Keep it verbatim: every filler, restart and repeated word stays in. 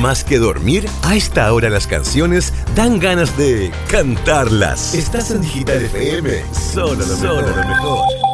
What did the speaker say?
más que dormir, a esta hora las canciones dan ganas de cantarlas. Estás en Digital F M, solo lo mejor. Solo lo mejor.